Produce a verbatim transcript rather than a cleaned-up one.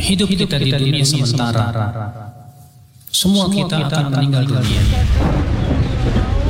hidup kita di dunia sementara. Semua kita akan meninggal dunia.